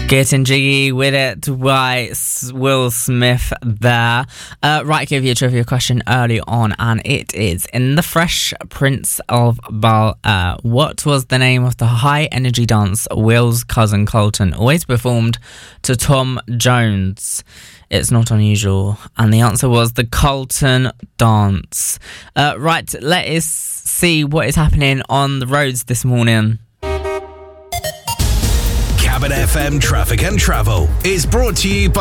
Getting jiggy with it by Will Smith there. Right, I gave you a trivia question early on, and it is, in The Fresh Prince of Bel-Air, what was the name of the high-energy dance Will's cousin Colton always performed to Tom Jones? It's not unusual. And the answer was the Colton Dance. Right, let us see what is happening on the roads this morning. Cabin FM Traffic and Travel is brought to you by